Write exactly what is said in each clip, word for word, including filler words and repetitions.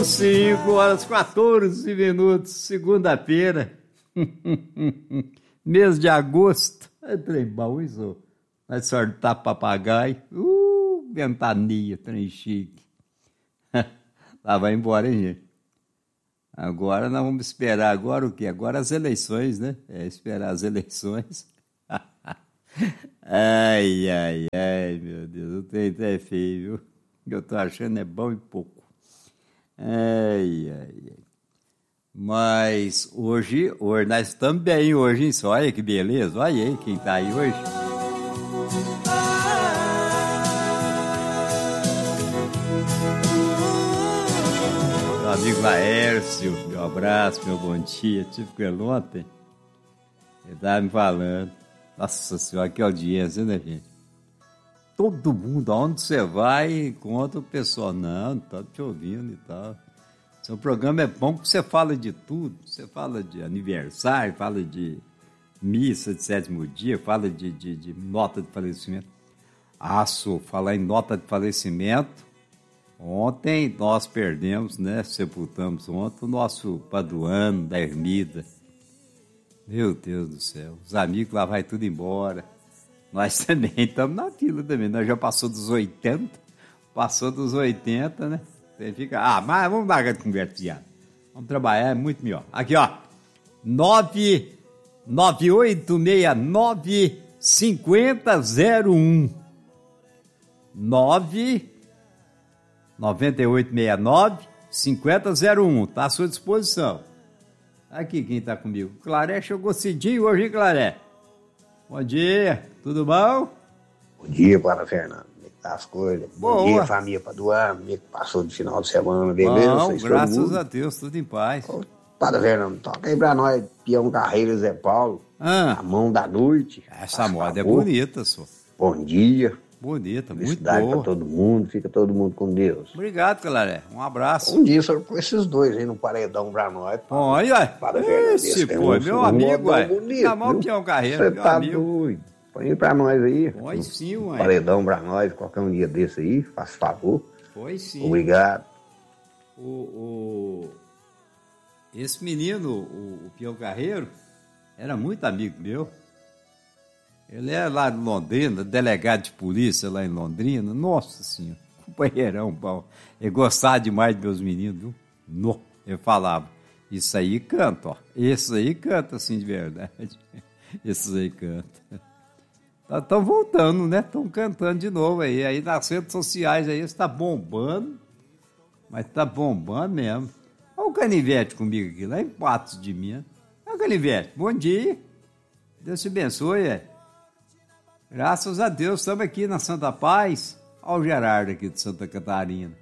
cinco horas, quatorze minutos, segunda-feira, mês de agosto. É trem bom isso. Vai sortar papagaio. Uh, ventania, trem chique. Lá vai embora, hein, gente? Agora nós vamos esperar agora o quê? Agora as eleições, né? É esperar as eleições. Ai, ai, ai, meu Deus, o trem é feio, viu? O que eu tô achando é bom e pouco. Ai, ai, ai. Mas hoje, hoje nós estamos bem hoje, hein? Olha que beleza, olha aí quem tá aí hoje. Meu amigo Laércio, meu abraço, meu bom dia. Tive com ele ontem, ele estava me falando. Nossa senhora, que audiência, né, gente? Todo mundo, aonde você vai, encontra o pessoal. Não, não tá te ouvindo e tal. Seu programa é bom porque você fala de tudo. Você fala de aniversário, fala de missa de sétimo dia, fala de, de, de nota de falecimento. Ah, só falar em nota de falecimento. Ontem nós perdemos, né? Sepultamos ontem o nosso paduano da ermida. Meu Deus do céu. Os amigos lá vai tudo embora. Nós também estamos na fila também. Nós já passou dos oitenta. Passou dos oitenta, né? Você fica... Ah, mas vamos largar de conversa, fiado. Vamos trabalhar, é muito melhor. Aqui, ó. nove nove oito seis nove cinco zero zero um. nove nove oito seis nove cinco zero zero um. Está à sua disposição. Aqui quem está comigo. Claré chegou cedinho hoje, hein, Claré? Bom dia, tudo bom? Bom dia, Padre Fernando. Como é que tá as coisas? Boa. Bom dia, família Paduano. Como é que passou de final de semana, beleza? Bom, Vocês graças a Deus, tudo em paz. Ô, Padre Fernando, toca aí pra nós, Peão Carreiro Zé Paulo. Ah, A mão da noite. essa Faz moda é favor. bonita, só. Bom dia. Bonita, muito Felicidade pra boa. todo mundo. Fica todo mundo com Deus. Obrigado, Claré. Um abraço. Um dia só com esses dois aí no paredão pra nós. Padre. Olha, Padre Fernando, esse tem pô, um- meu um amigo, modão ué. bonito, Tá mal viu? Peão Carreiro, Você meu tá amigo. doido. Põe aí pra nós aí. Pois Um sim, ué. Paredão pra nós, qualquer um dia desse aí. Faz favor. Pois sim. Obrigado. O, o- Esse menino, o, o Peão Carreiro, era muito amigo meu. Ele é lá de Londrina, delegado de polícia lá em Londrina. Nossa senhora, companheirão bom. Ele gostava demais dos meus meninos, viu? No, ele falava, isso aí canta, ó. Esse aí canta, assim, de verdade. Esses aí cantam. Estão voltando, né? Estão cantando de novo aí. Aí nas redes sociais aí está bombando. Mas tá bombando mesmo. Olha o Canivete comigo aqui, lá em Patos de Minas. Olha o Canivete, bom dia. Deus te abençoe, é. Graças a Deus, estamos aqui na Santa Paz. Olha o Gerardo aqui de Santa Catarina.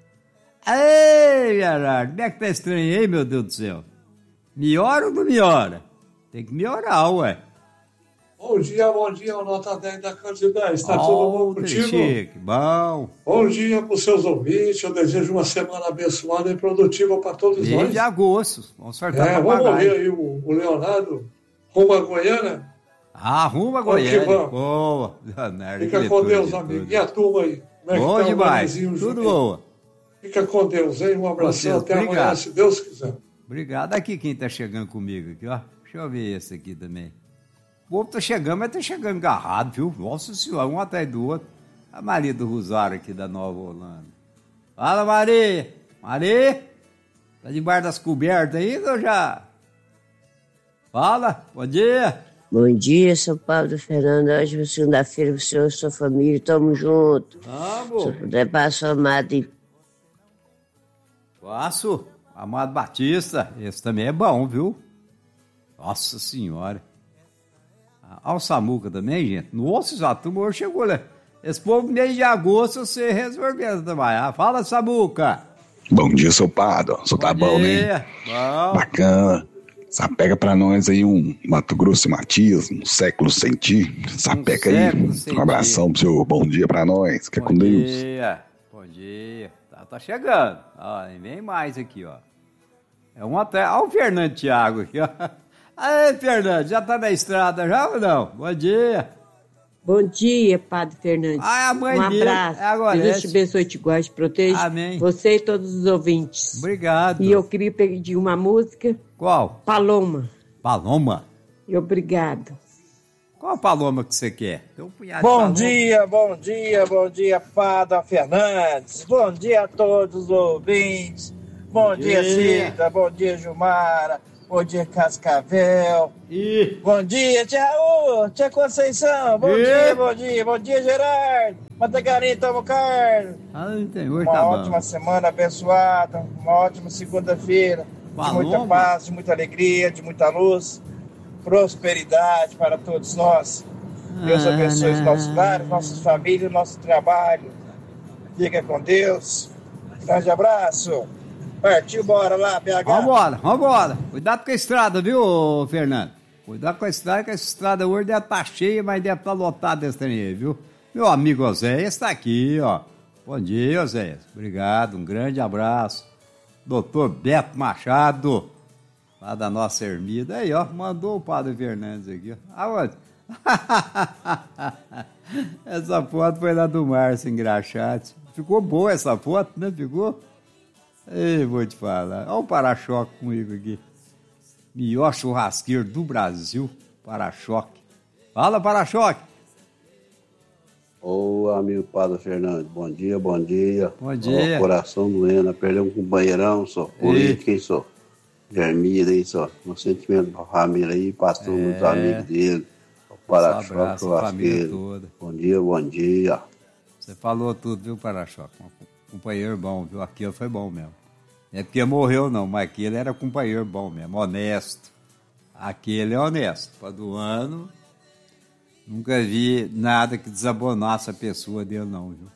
Ei, Gerardo, como é que tá estranho aí, meu Deus do céu? Melhora ou não melhora? Tem que melhorar, ué. Bom dia, bom dia, o Nota dez da Candidez. Está Ó, tudo bom o contigo? Chique, bom. Bom dia para os seus ouvintes. Eu desejo uma semana abençoada e produtiva para todos Mês nós. de agosto. Vamos sortar É, pra vamos pagar. ouvir aí o, o Leonardo rumo a Goiânia. Arruma, Vamos que Goiânia. vamos. Boa. Leonardo, Fica aquele com tudo Deus, de amigo. tudo. E a turma aí? Como é que Bom tá o demais. Marizinho Tudo Juninho? boa. Fica com Deus, hein? Um abração. Deus, Até amanhã, obrigado. se Deus quiser. Obrigado. Aqui quem tá chegando comigo aqui, ó. Deixa eu ver esse aqui também. O povo tá chegando, mas tá chegando agarrado, viu? Nossa senhora, um atrás do outro. A Maria do Rosário aqui da Nova Holanda. Fala, Maria. Maria? Tá debaixo das cobertas ainda ou já? Fala, bom dia. Bom dia, São Paulo Fernando. Hoje, segunda-feira, o senhor e sua família, tamo junto. Vamos. Se puder passar amado e Passo. Amado Batista. Esse também é bom, viu? Nossa senhora. Olha o Samuca também, gente. Nossa, já turma hoje chegou, né? Esse povo, mês de agosto, você resolveu trabalhar. Fala, Samuca. Bom dia, seu Pado. Só tá bom, né? dia. Bom. Bacana. Sapega pra nós aí um Mato Grosso e Matias, um século sem ti. Sapeca aí. século sem Um abração pro senhor. Bom dia pra nós. Fica Bom com Deus. dia. Bom dia. Tá, tá chegando. Ó, vem mais aqui, ó. É um até. Olha o Fernando Thiago aqui, ó. Aí, Fernando, já tá na estrada já ou não? Bom dia. Bom dia, Padre Fernandes. Ah, a mãe um dele. abraço. É agora, Deus te abençoe, te guarde, te proteja. Amém. Você e todos os ouvintes. Obrigado. E eu queria pedir uma música. Qual? Paloma. Paloma? E obrigado. Qual a paloma que você quer? Tem um punhado Bom dia, bom dia, bom dia, Padre Fernandes. Bom dia a todos os ouvintes. Bom, bom dia, dia, Cida. Bom dia, Gilmara. Bom dia, Cascavel. E... Bom dia, tia Raul, tia Conceição. Bom e... dia, bom dia, bom dia, Gerardo. Mata carinho, toma carne. Ah, entendi. Uma tá ótima bom. Semana abençoada, uma ótima segunda-feira. De muita paz, de muita alegria, de muita luz, prosperidade para todos nós. Deus abençoe os nossos lares, nossas famílias, nosso trabalho. Fica com Deus. Grande abraço. Partiu, bora lá, B H. Vambora, vambora. Cuidado com a estrada, viu, Fernando? Cuidado com a estrada, que a estrada hoje deve estar cheia, mas deve estar lotada desse trem aí, viu? Meu amigo Oséias está aqui, ó. Bom dia, Oséias. Obrigado, um grande abraço. Doutor Beto Machado, lá da nossa ermida. Aí, ó, mandou o Padre Fernandes aqui, ó. Aonde? Essa foto foi lá do Márcio Engraxate. Ficou boa essa foto, né? Ficou? Ei, vou te falar. Olha o para-choque comigo aqui. Melhor churrasqueiro do Brasil. Para-choque. Fala, para-choque. Ô, amigo Padre Fernandes. Bom dia, bom dia. Bom dia. Ó, coração doendo. Perdeu um companheirão, só. Política, hein, só. Germida, aí, só. Um sentimento pra família aí. Passou é. nos amigos dele. O para-choque, churrasqueiro. Bom dia, bom dia. Você falou tudo, viu, para-choque? Um companheiro bom, viu? Aquilo foi bom mesmo. Não é porque morreu, não, mas aquele era companheiro bom mesmo, honesto. Aquele é honesto. Para do ano, nunca vi nada que desabonasse a pessoa dele, não, viu?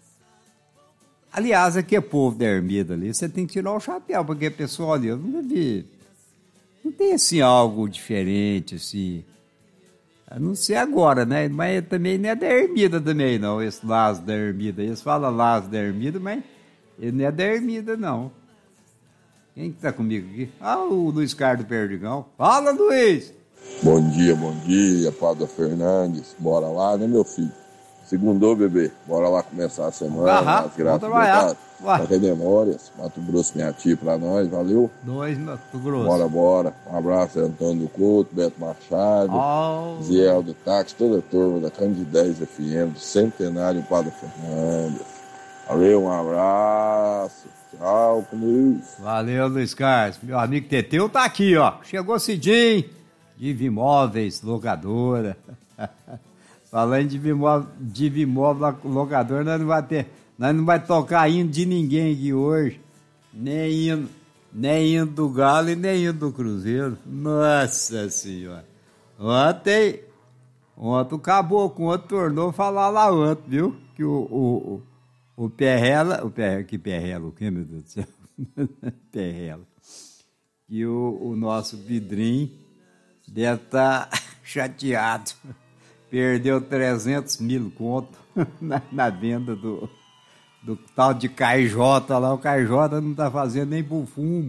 Aliás, aqui é povo da ermida ali, você tem que tirar o chapéu, porque a pessoa ali, eu nunca vi. Não tem, assim, algo diferente, assim. A não ser agora, né? Mas também não é da ermida também, não, esse Lázaro da ermida. Eles falam Lázaro da ermida, mas ele não é da ermida, não. Quem que tá comigo aqui? Ah, o Luiz Carlos Perdigão. Fala, Luiz! Bom dia, bom dia, Padre Fernandes. Bora lá, né, meu filho? Segundou, bebê. Bora lá começar a semana. Ah, as graças de Deus. Até memórias. Mato Grosso, minha tia pra nós, valeu? Dois, Mato Grosso. Bora, bora. Um abraço, Antônio do Couto, Beto Machado, oh. Ziel do Táxi, toda a turma da Candidez F M, do Centenário Padre Fernandes. Valeu, um abraço. Tchau, comigo. Valeu, Luiz Carlos. Meu amigo Teteu tá aqui, ó. Chegou cedinho. Diva Imóveis, locadora. Falando de Vimóvel, de Vimóvel locadora, nós não vai ter, nós não vai tocar hino de ninguém aqui hoje. Nem hino, nem hino do Galo e nem hino do Cruzeiro. Nossa Senhora. Ontem, ontem o caboclo, ontem tornou falar lá ontem, viu? Que o, o, o, o Perrela, o Perrela, que Perrela, o que, meu Deus do céu? Perrela. Que o, o nosso Vidrinho deve estar tá chateado. Perdeu trezentos mil conto na, na venda do, do tal de Caijota lá. O Caijota não tá fazendo nem pro fumo.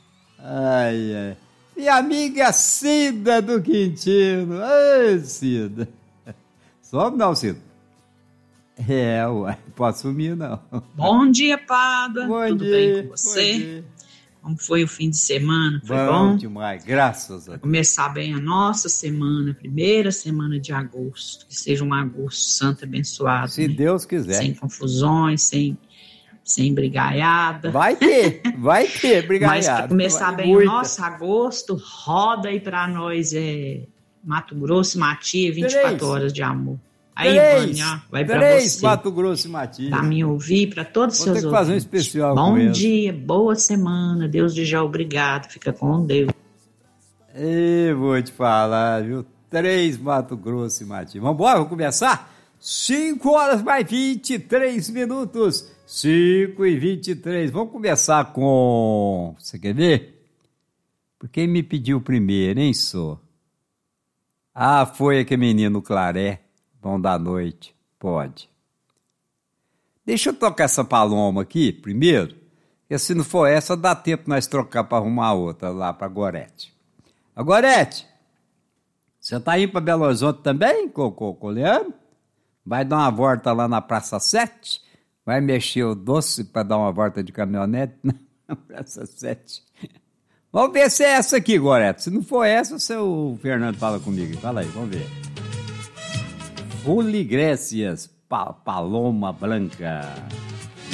Ai, ai. E amiga Cida do Quintino. Ai, Cida. Sobe não, Cida. É, uai. Pode sumir, não. Bom dia, Pádua. Bom Tudo dia, bem com você? Como foi o fim de semana? Foi bom? Bom demais, graças a Deus. Começar bem a nossa semana, primeira semana de agosto. Que seja um agosto santo abençoado. Se né? Deus quiser. Sem confusões, sem, sem brigaiada. Vai ter, vai ter brigaiada. Mas para começar vai bem muita. o nosso agosto, roda aí para nós é, Mato Grosso e Matias, vinte e quatro Três. horas de amor. Aí, Três, Vânia, vai pra três você. Mato Grosso e Matias. Pra me ouvir, pra todos os Vou seus ter que fazer um ouvintes. especial Bom com eles. dia, boa semana. Deus de já obrigado. Fica com Deus. Eu vou te falar, viu? Três Mato Grosso e Matias. Vambora, vamos começar? Cinco horas mais vinte e três minutos. Cinco e vinte e três. Vamos começar com... Você quer ver? Por quem me pediu primeiro, hein, só? Ah, foi aquele menino Claré. Bom da noite. Pode. Deixa eu tocar essa paloma aqui primeiro, porque se não for essa, dá tempo nós trocar para arrumar outra lá para Gorete. A Gorete, você tá indo para Belo Horizonte também, com, com, com o Leandro? vai dar uma volta lá na Praça sete, vai mexer o doce para dar uma volta de caminhonete na Praça sete. Vamos ver se é essa aqui, Goreto. Se não for essa, o seu Fernando fala comigo. Fala aí, vamos ver. Fuligrécias, pa Paloma Branca.